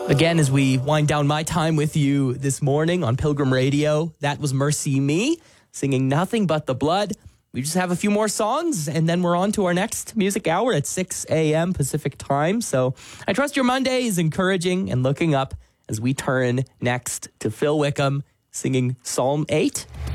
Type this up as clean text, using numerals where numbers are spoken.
Again, as we wind down my time with you this morning on Pilgrim Radio, that was Mercy Me, singing Nothing But the Blood. We just have a few more songs, and then we're on to our next music hour at 6 a.m. Pacific time. So I trust your Monday is encouraging and looking up as we turn next to Phil Wickham singing Psalm 8.